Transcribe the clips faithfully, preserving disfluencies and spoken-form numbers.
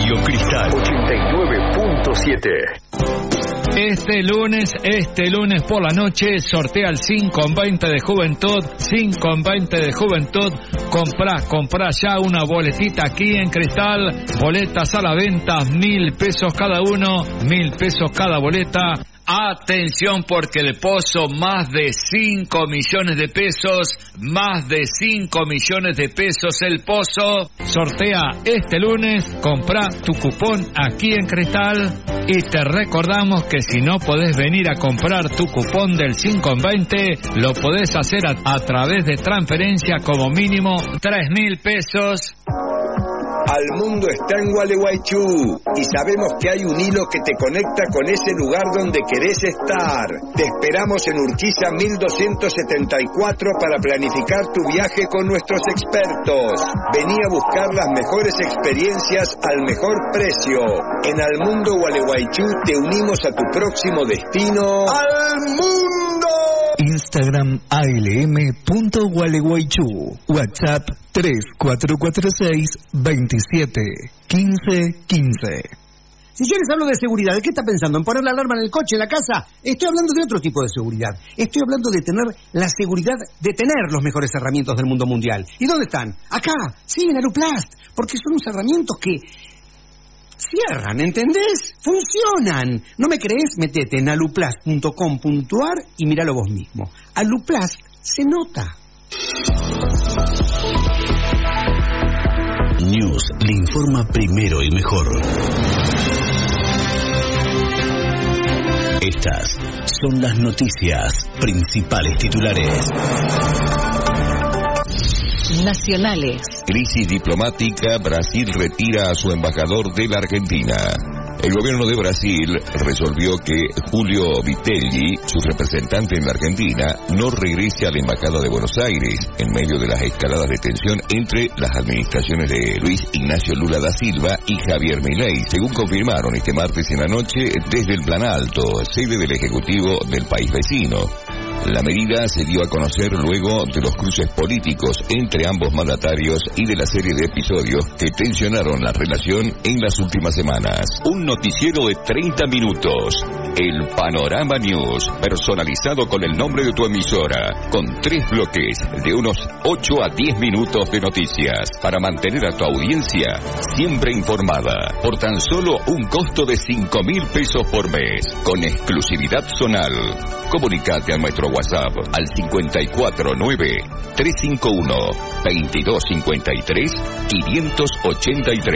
Radio Cristal ochenta y nueve punto siete. Este lunes, este lunes por la noche, sortea el cinco en veinte de Juventud, cinco en veinte de Juventud. Comprá, comprá ya una boletita aquí en Cristal. Boletas a la venta, mil pesos cada uno, mil pesos cada boleta. Atención, porque el Pozo, más de cinco millones de pesos, más de cinco millones de pesos el Pozo. Sortea este lunes, comprá tu cupón aquí en Cristal. Y te recordamos que si no podés venir a comprar tu cupón del cinco en veinte, lo podés hacer a, a través de transferencia, como mínimo tres mil pesos. Al mundo está en Gualeguaychú y sabemos que hay un hilo que te conecta con ese lugar donde querés estar. Te esperamos en Urquiza mil doscientos setenta y cuatro para planificar tu viaje con nuestros expertos. Vení a buscar las mejores experiencias al mejor precio. En Al Mundo Gualeguaychú te unimos a tu próximo destino. ¡Al mundo! Instagram A L M punto Gualeguaychú. WhatsApp tres cuatro cuatro seis, veintisiete, quince, quince. Si yo les hablo de seguridad, ¿de qué está pensando? ¿En poner la alarma en el coche, en la casa? Estoy hablando de otro tipo de seguridad. Estoy hablando de tener la seguridad de tener los mejores herramientas del mundo mundial. ¿Y dónde están? Acá, sí, en Aluplast. Porque son unos herramientas que cierran, ¿entendés? Funcionan. ¿No me crees? Metete en aluplast punto com punto a r y míralo vos mismo. Aluplast se nota. News le informa primero y mejor. Estas son las noticias, principales titulares. Nacionales. Crisis diplomática, Brasil retira a su embajador de la Argentina. El gobierno de Brasil resolvió que Julio Vitelli, su representante en la Argentina, no regrese a la embajada de Buenos Aires en medio de las escaladas de tensión entre las administraciones de Luis Ignacio Lula da Silva y Javier Milei, según confirmaron este martes en la noche desde el Planalto, sede del Ejecutivo del país vecino. La medida se dio a conocer luego de los cruces políticos entre ambos mandatarios y de la serie de episodios que tensionaron la relación en las últimas semanas. Un noticiero de treinta minutos. El Panorama News, personalizado con el nombre de tu emisora, con tres bloques de unos ocho a diez minutos de noticias, para mantener a tu audiencia siempre informada, por tan solo un costo de cinco mil pesos por mes, con exclusividad zonal. Comunicate a nuestro WhatsApp al cinco cuatro nueve, tres cinco uno, veintidós cincuenta y tres, quinientos ochenta y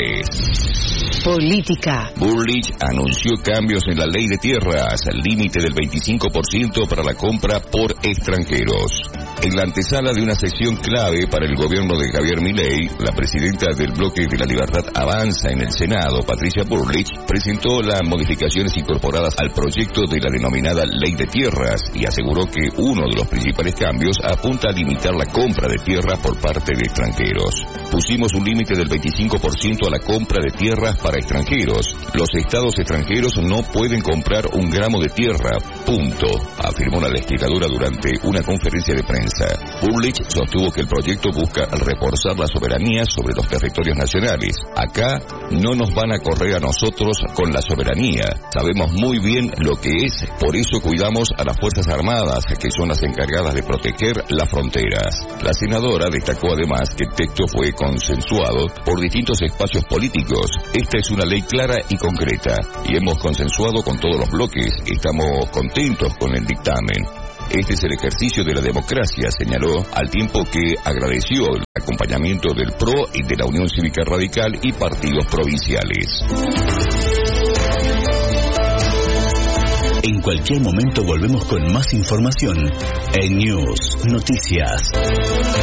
tres. Política. Bullrich anunció cambios en la ley de tierras, límite del veinticinco por ciento para la compra por extranjeros. En la antesala de una sesión clave para el gobierno de Javier Milei, la presidenta del Bloque de la Libertad Avanza en el Senado, Patricia Bullrich, presentó las modificaciones incorporadas al proyecto de la denominada Ley de Tierras y aseguró que uno de los principales cambios apunta a limitar la compra de tierras por parte de extranjeros. Pusimos un límite del veinticinco por ciento a la compra de tierras para extranjeros. Los estados extranjeros no pueden comprar un gramo de tierra, punto, afirmó la legisladora durante una conferencia de prensa. Bullrich sostuvo que el proyecto busca reforzar la soberanía sobre los territorios nacionales. Acá no nos van a correr a nosotros con la soberanía. Sabemos muy bien lo que es, por eso cuidamos a las Fuerzas Armadas, que son las encargadas de proteger las fronteras. La senadora destacó además que el texto fue consensuado por distintos espacios políticos. Esta es una ley clara y concreta, y hemos consensuado con todos los bloques. Estamos contentos con el dictamen. Este es el ejercicio de la democracia, señaló, al tiempo que agradeció el acompañamiento del P R O y de la Unión Cívica Radical y partidos provinciales. En cualquier momento volvemos con más información en News Noticias.